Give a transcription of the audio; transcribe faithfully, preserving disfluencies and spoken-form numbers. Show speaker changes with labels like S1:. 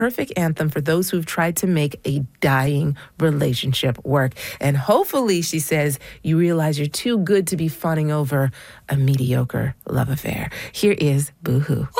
S1: perfect anthem for those who've tried to make a dying relationship work. And hopefully, she says, you realize you're too good to be fawning over a mediocre love affair. Here is Boo Hoo.